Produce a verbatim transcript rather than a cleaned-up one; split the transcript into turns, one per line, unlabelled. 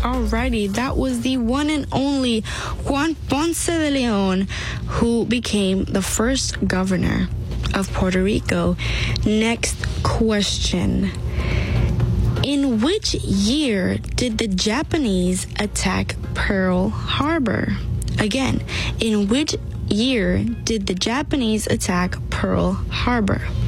Alrighty, that was the one and only Juan Ponce de Leon, who became the first governor of Puerto Rico. Next question. In which year did the Japanese attack Pearl Harbor? Again, in which year did the Japanese attack Pearl Harbor?